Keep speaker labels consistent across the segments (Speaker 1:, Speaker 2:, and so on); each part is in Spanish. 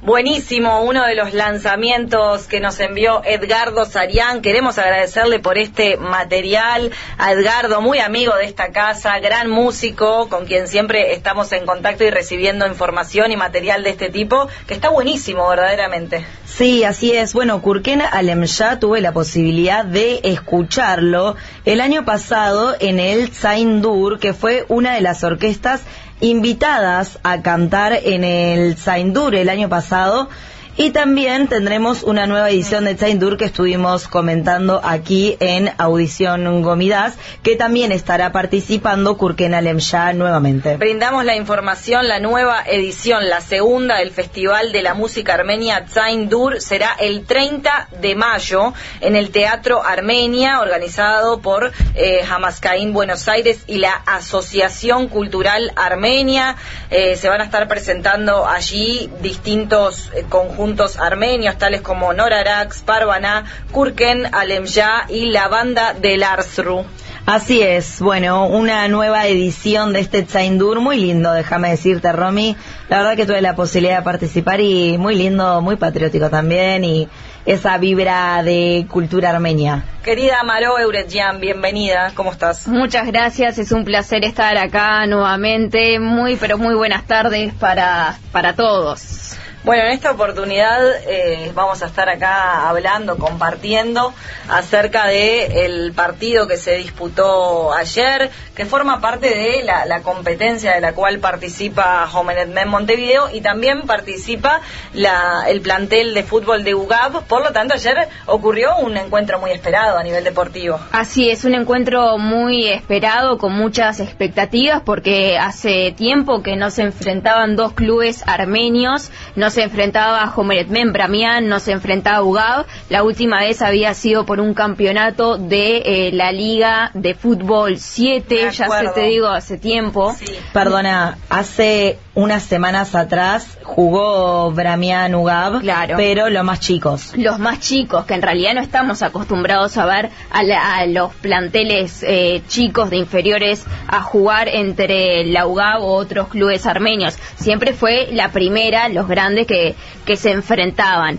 Speaker 1: Buenísimo, uno de los lanzamientos que nos envió Edgardo Sarián. Queremos agradecerle por este material a Edgardo, muy amigo de esta casa, gran músico, con quien siempre estamos en contacto y recibiendo información y material de este tipo, que está buenísimo verdaderamente.
Speaker 2: Sí, así es. Bueno, Gürken Alemşah tuve la posibilidad de escucharlo el año pasado en el Zaindur, que fue una de las orquestas invitadas a cantar en el Zaindur el año pasado, y también tendremos una nueva edición de Zaindur que estuvimos comentando aquí en Audición Gomidas, que también estará participando Gürken Alemşah nuevamente.
Speaker 1: Brindamos la información, la nueva edición, la segunda del Festival de la Música Armenia Zaindur será el 30 de mayo en el Teatro Armenia, organizado por Hamaskaín Buenos Aires y la Asociación Cultural Armenia. Se van a estar presentando allí distintos conjuntos armenios, tales como Norarax, Parvana, Gürken Alemşah y la banda del Arsru.
Speaker 2: Así es, bueno, una nueva edición de este Zaindur, muy lindo, déjame decirte, Romy. La verdad que tuve la posibilidad de participar y muy lindo, muy patriótico también, y esa vibra de cultura armenia.
Speaker 1: Querida Maró Euretjian, bienvenida, ¿cómo estás?
Speaker 3: Muchas gracias, es un placer estar acá nuevamente, pero muy buenas tardes para todos.
Speaker 1: Bueno, en esta oportunidad vamos a estar acá hablando, compartiendo acerca de el partido que se disputó ayer, que forma parte de la competencia de la cual participa Homenetmen Montevideo, y también participa el plantel de fútbol de UGAB. Por lo tanto, ayer ocurrió un encuentro muy esperado a nivel deportivo.
Speaker 3: Así es, un encuentro muy esperado, con muchas expectativas, porque hace tiempo que no se enfrentaban dos clubes armenios, no se enfrentaba Homenetmen Bramian, no se enfrentaba UGAB. La última vez había sido por un campeonato de la Liga de Fútbol 7, hace tiempo.
Speaker 1: Sí.
Speaker 2: Perdona, hace unas semanas atrás jugó Bramian UGAB,
Speaker 3: claro,
Speaker 2: pero los más chicos.
Speaker 3: Los más chicos, que en realidad no estamos acostumbrados a ver a los planteles chicos de inferiores a jugar entre la UGAB o otros clubes armenios. Siempre fue la primera, los grandes que se enfrentaban.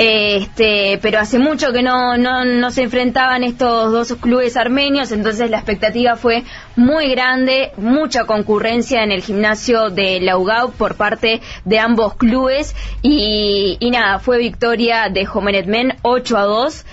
Speaker 3: Pero hace mucho que no se enfrentaban estos dos clubes armenios, entonces la expectativa fue muy grande, mucha concurrencia en el gimnasio de la UGAB por parte de ambos clubes, y nada, fue victoria de Homenetmen 8-2.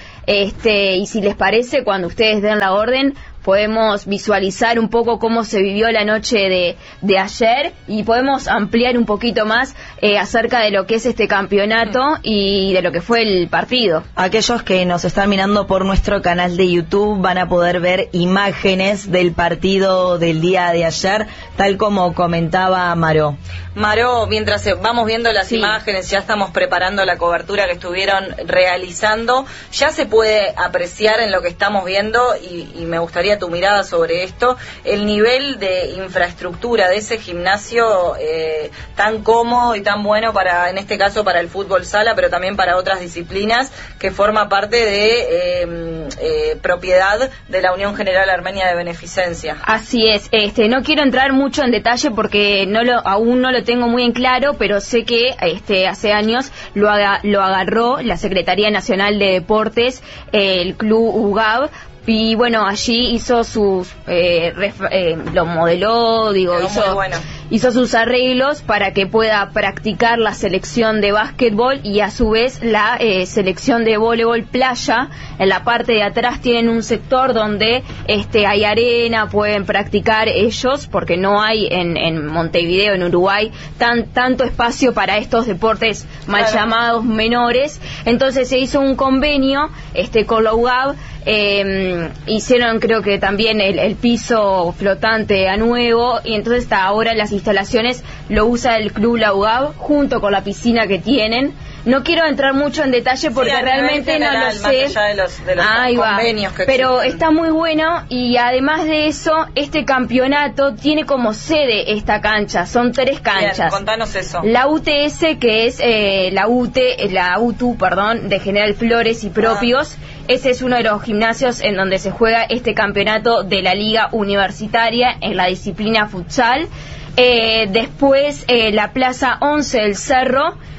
Speaker 3: Y si les parece, cuando ustedes den la orden, podemos visualizar un poco cómo se vivió la noche de ayer, y podemos ampliar un poquito más acerca de lo que es este campeonato y de lo que fue el partido.
Speaker 2: Aquellos que nos están mirando por nuestro canal de YouTube van a poder ver imágenes del partido del día de ayer, tal como comentaba Maró.
Speaker 1: Maró, mientras vamos viendo las imágenes, ya estamos preparando la cobertura que estuvieron realizando, ya se puede apreciar en lo que estamos viendo, y me gustaría tu mirada sobre esto, el nivel de infraestructura de ese gimnasio tan cómodo y tan bueno para, en este caso, para el fútbol sala, pero también para otras disciplinas, que forma parte de propiedad de la Unión General Armenia de Beneficencia.
Speaker 3: Así es, no quiero entrar mucho en detalle porque aún no lo tengo muy en claro, pero sé que hace años lo agarró la Secretaría Nacional de Deportes, el Club UGAB, y bueno, allí hizo sus lo modeló, hizo sus arreglos para que pueda practicar la selección de básquetbol y a su vez la selección de voleibol playa. En la parte de atrás tienen un sector donde hay arena, pueden practicar ellos, porque no hay en Montevideo, en Uruguay, tanto espacio para estos deportes mal llamados menores. Entonces se hizo un convenio con la UGAB. Hicieron, creo que también el piso flotante a nuevo, y entonces hasta ahora las instalaciones lo usa el Club La UGAB junto con la piscina que tienen. No quiero entrar mucho en detalle porque realmente no lo sé,
Speaker 1: más allá de los convenios que
Speaker 3: pero
Speaker 1: existen.
Speaker 3: Está muy bueno, y además de eso, este campeonato tiene como sede esta cancha, son 3 canchas.
Speaker 1: Bien, contanos eso.
Speaker 3: La UTS, que es la UTU, de General Flores y propios. Ese es uno de los gimnasios en donde se juega este campeonato de la Liga Universitaria en la disciplina futsal. Después la Plaza 11 del Cerro,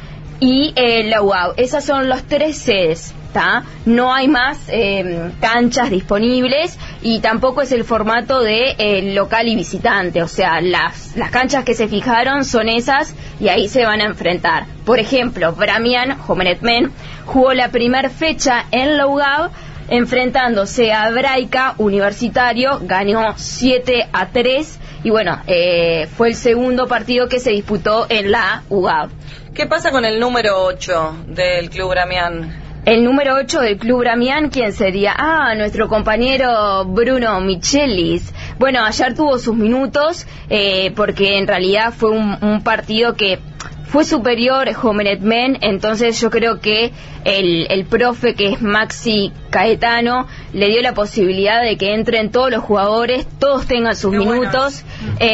Speaker 3: y la UAB. Esas son los 3 sedes. No hay más canchas disponibles y tampoco es el formato de local y visitante, o sea, las canchas que se fijaron son esas y ahí se van a enfrentar. Por ejemplo, Bramian, Jomenet Men, jugó la primera fecha en la UAB enfrentándose a Hebraica Universitario, ganó 7-3 y bueno, fue el segundo partido que se disputó en la UAB.
Speaker 1: ¿Qué pasa con el número 8 del Club Bramian?
Speaker 3: El número 8 del Club Bramian, ¿quién sería? Nuestro compañero Bruno Michelis. Bueno, ayer tuvo sus minutos, porque en realidad fue un partido que fue superior Jomenet Men, entonces yo creo que el profe, que es Maxi Caetano, le dio la posibilidad de que entren todos los jugadores, todos tengan sus minutos.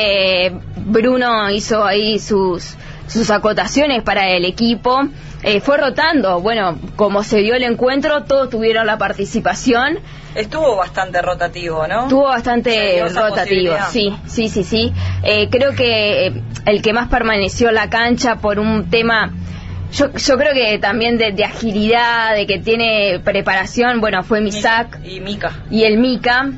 Speaker 3: Bruno hizo ahí sus acotaciones para el equipo, fue rotando, bueno, como se dio el encuentro, todos tuvieron la participación.
Speaker 1: Estuvo bastante rotativo, ¿no?
Speaker 3: Estuvo bastante rotativo, sí. Creo que el que más permaneció en la cancha por un tema, yo creo que también de agilidad, de que tiene preparación, bueno, fue Misak.
Speaker 1: Y Mika.
Speaker 3: Y el Mika,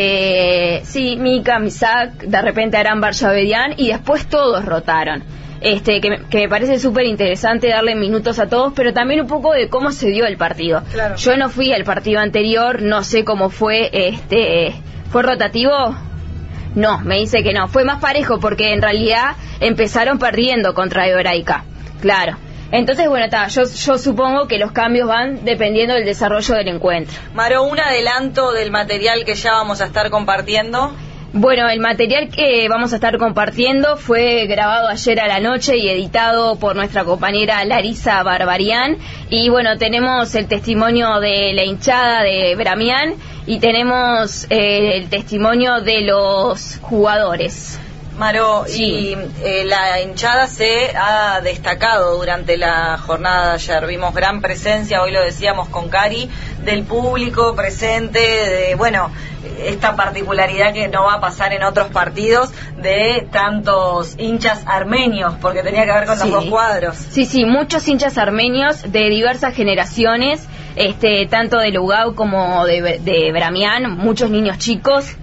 Speaker 3: Mika, Misak, de repente Aram Barshavedian, y después todos rotaron. Que me parece súper interesante darle minutos a todos, pero también un poco de cómo se dio el partido.
Speaker 1: Claro.
Speaker 3: Yo no fui al partido anterior, no sé cómo fue, ¿fue rotativo? No, me dice que no, fue más parejo porque en realidad empezaron perdiendo contra Hebraica, claro. Entonces, bueno, yo supongo que los cambios van dependiendo del desarrollo del encuentro.
Speaker 1: Maro, un adelanto del material que ya vamos a estar compartiendo.
Speaker 3: Bueno, el material que vamos a estar compartiendo fue grabado ayer a la noche y editado por nuestra compañera Larisa Barbarian. Y bueno, tenemos el testimonio de la hinchada de Bramian y tenemos el testimonio de los jugadores.
Speaker 1: Maro,
Speaker 3: sí.
Speaker 1: Y la hinchada se ha destacado durante la jornada de ayer. Vimos gran presencia, hoy lo decíamos con Cari, del público presente, de, bueno, esta particularidad que no va a pasar en otros partidos de tantos hinchas armenios, porque tenía que ver con los dos cuadros. Sí, muchos hinchas armenios de diversas generaciones, tanto de Lugao como de Bramian, muchos niños chicos.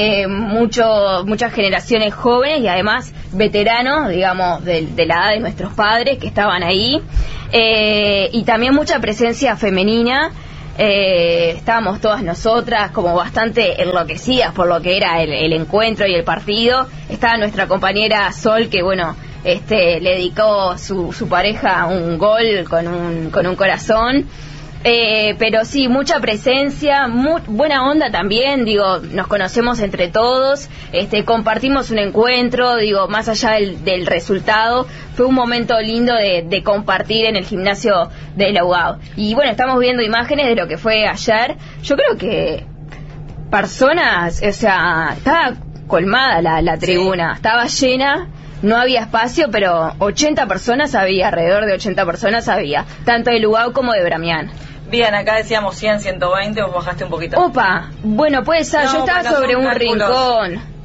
Speaker 1: Muchas generaciones jóvenes y además veteranos, digamos, de la edad de nuestros padres que estaban ahí, y también mucha presencia femenina. Estábamos todas nosotras como bastante enloquecidas por lo que era el encuentro y el partido. Estaba nuestra compañera Sol, que bueno, le dedicó su pareja un gol con un corazón. Pero sí, mucha presencia, buena onda también, digo, nos conocemos entre todos, compartimos un encuentro, digo, más allá del resultado, fue un momento lindo de compartir en el gimnasio de la UAB. Y bueno, estamos viendo imágenes de lo que fue ayer. Yo creo que personas, o sea, estaba colmada la tribuna, estaba llena. No había espacio, pero 80 personas había, alrededor de 80 personas había, tanto de Lugao como de Bramian. Bien, acá decíamos 100, 120, vos bajaste un poquito. Opa, bueno, puede ser, yo estaba sobre un rincón.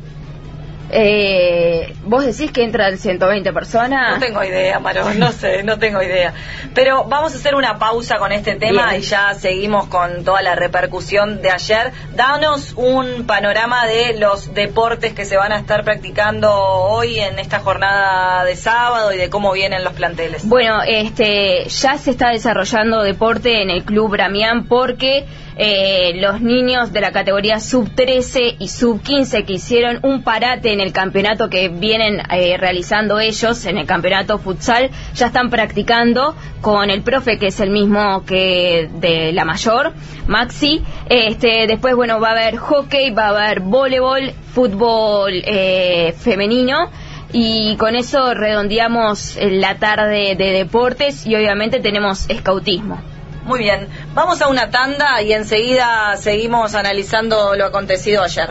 Speaker 1: ¿Vos decís que entran 120 personas? No tengo idea, Maro, no sé, no tengo idea. Pero vamos a hacer una pausa con este tema. Bien. Y ya seguimos con toda la repercusión de ayer. Danos un panorama de los deportes que se van a estar practicando hoy en esta jornada de sábado y de cómo vienen los planteles. Bueno, ya se está desarrollando deporte en el Club Bramian porque los niños de la categoría sub-13 y sub-15 que hicieron un parate en el campeonato que vienen realizando ellos, en el campeonato futsal, ya están practicando con el profe que es el mismo que de la mayor, Maxi. Después, bueno, va a haber hockey, va a haber voleibol, fútbol femenino. Y con eso redondeamos la tarde de deportes y obviamente tenemos escautismo. Muy bien, vamos a una tanda y enseguida seguimos analizando lo acontecido ayer.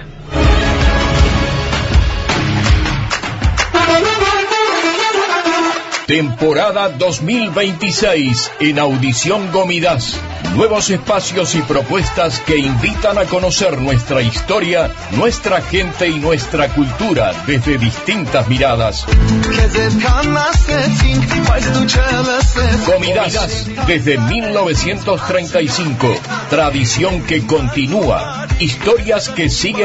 Speaker 4: Temporada 2026 en Audición Gomidas. Nuevos espacios y propuestas que invitan a conocer nuestra historia, nuestra gente y nuestra cultura desde distintas miradas. Gomidas, desde 1935. Tradición que continúa. Historias que siguen